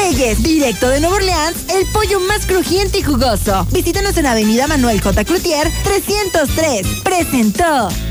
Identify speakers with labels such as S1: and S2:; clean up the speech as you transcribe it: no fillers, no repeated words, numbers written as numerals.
S1: Reyes, directo de Nueva Orleans, el pollo más crujiente y jugoso. Visítanos en Avenida Manuel J. Cloutier, 303. Presentó